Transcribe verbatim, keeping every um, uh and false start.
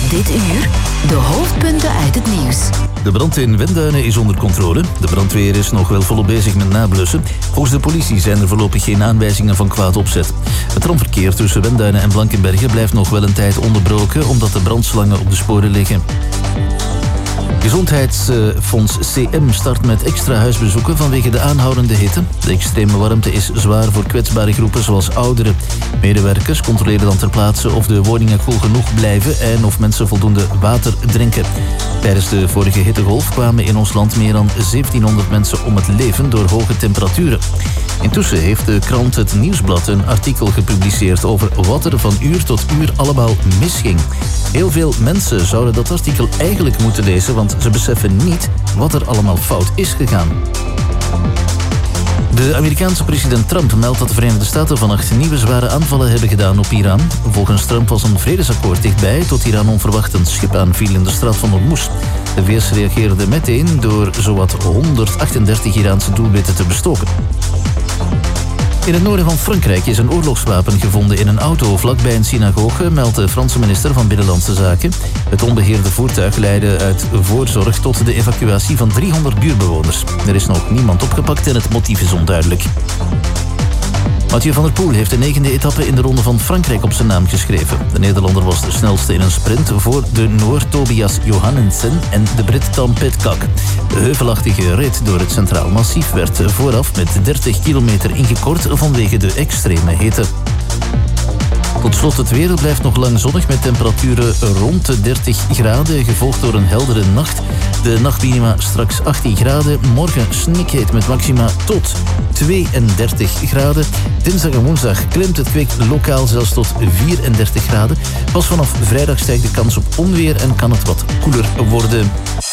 Dit uur de hoofdpunten uit het nieuws. De brand in Wenduinen is onder controle. De brandweer is nog wel volop bezig met nablussen. Volgens de politie zijn er voorlopig geen aanwijzingen van kwaad opzet. Het tramverkeer tussen Wenduinen en Blankenberge blijft nog wel een tijd onderbroken omdat de brandslangen op de sporen liggen. Gezondheidsfonds C M start met extra huisbezoeken vanwege de aanhoudende hitte. De extreme warmte is zwaar voor kwetsbare groepen zoals ouderen. Medewerkers controleren dan ter plaatse of de woningen koel genoeg blijven en of mensen voldoende water drinken. Tijdens de vorige hittegolf kwamen in ons land meer dan zeventienhonderd mensen om het leven door hoge temperaturen. Intussen heeft de krant Het Nieuwsblad een artikel gepubliceerd over wat er van uur tot uur allemaal misging. Heel veel mensen zouden dat artikel eigenlijk moeten lezen, want ze beseffen niet wat er allemaal fout is gegaan. De Amerikaanse president Trump meldt dat de Verenigde Staten vannacht nieuwe zware aanvallen hebben gedaan op Iran. Volgens Trump was een vredesakkoord dichtbij tot Iran onverwacht een schip aanviel in de straat van Hormuz. De V S reageerde meteen door zowat honderdachtendertig Iraanse doelwitten te bestoken. In het noorden van Frankrijk is een oorlogswapen gevonden in een auto vlakbij een synagoge, meldt de Franse minister van Binnenlandse Zaken. Het onbeheerde voertuig leidde uit voorzorg tot de evacuatie van driehonderd buurtbewoners. Er is nog niemand opgepakt en het motief is onduidelijk. Mathieu van der Poel heeft de negende etappe in de Ronde van Frankrijk op zijn naam geschreven. De Nederlander was de snelste in een sprint voor de Noor Tobias Johannesen en de Brit Tom Pidcock. De heuvelachtige rit door het Centraal Massief werd vooraf met dertig kilometer ingekort vanwege de extreme hitte. Tot slot, het weer blijft nog lang zonnig met temperaturen rond de dertig graden, gevolgd door een heldere nacht. De nachtminima straks achttien graden, morgen snikheet met maxima tot tweeëndertig graden. Dinsdag en woensdag klimt het kwik lokaal zelfs tot vierendertig graden. Pas vanaf vrijdag stijgt de kans op onweer en kan het wat koeler worden.